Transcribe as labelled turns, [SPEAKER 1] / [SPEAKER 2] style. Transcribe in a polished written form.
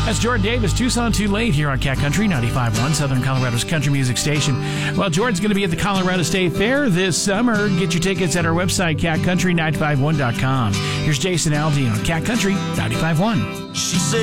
[SPEAKER 1] That's Jordan Davis, Tucson Too Late here on Cat Country 95.1, Southern Colorado's country music station. Well, Jordan's going to be at the Colorado State Fair this summer. Get your tickets at our website, catcountry951.com. Here's Jason Aldean on Cat Country 95.1.
[SPEAKER 2] She said